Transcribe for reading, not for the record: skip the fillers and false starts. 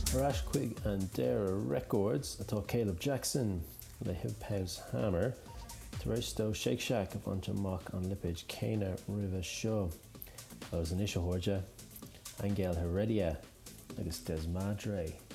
Arás chuig an Dara Records atá Caleb Jackson le Hip House Hammer tar éis dó Shake Shack a bhaint amach an lipid céine roimhe seo. Agus an isio hóide Angel Heredia agus Desmadre.